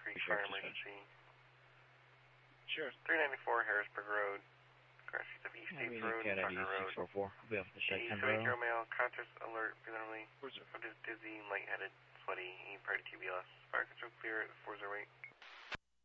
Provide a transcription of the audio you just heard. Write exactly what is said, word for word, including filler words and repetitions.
Creek Fire Emergency. Sure. three ninety-four Harrisburg Road. Crash of East States Road, Tucker Road. six four four. We'll be off the shed ten seven zero male, conscious, alert, feeling Where's it? just dizzy, lightheaded, sweaty, any prior to T B L S. Fire control clear at four zero eight.